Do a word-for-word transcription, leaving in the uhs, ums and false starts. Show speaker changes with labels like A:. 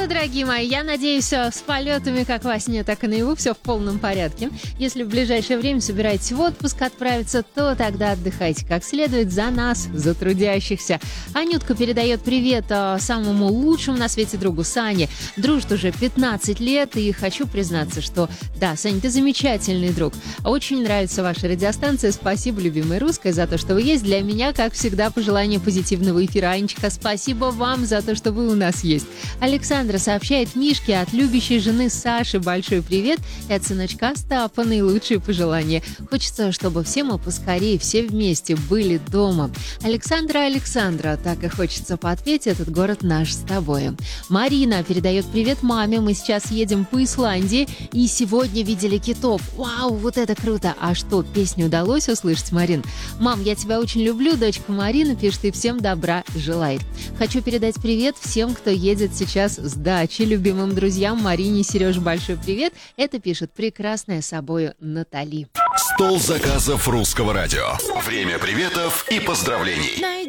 A: Ну, дорогие мои, я надеюсь, с полетами как во сне, так и наяву все в полном порядке. Если в ближайшее время собираетесь в отпуск отправиться, то тогда отдыхайте как следует за нас, за трудящихся. Анютка передает привет а, самому лучшему на свете другу Сане. Дружит уже пятнадцать лет, и хочу признаться, что да, Саня, ты замечательный друг. Очень нравится ваша радиостанция. Спасибо, любимая русская, за то, что вы есть. Для меня, как всегда, пожелание позитивного эфира. Анечка, спасибо вам за то, что вы у нас есть. Александра сообщает Мишке от любящей жены Саши большой привет и от сыночка Стапа наилучшие пожелания. Хочется, чтобы все мы поскорее, все вместе были дома. Александра, Александра, так и хочется поответить, этот город наш с тобой. Марина передает привет маме. Мы сейчас едем по Исландии и сегодня видели китов. Вау, вот это круто! А что, песню удалось услышать, Марин? Мам, я тебя очень люблю, дочка Марина пишет и всем добра желает. Хочу передать привет всем, кто едет сейчас с дачи, любимым друзьям Марине и Сереже большой привет. Это пишет прекрасная собою Натали.
B: Стол заказов русского радио. Время приветов и поздравлений.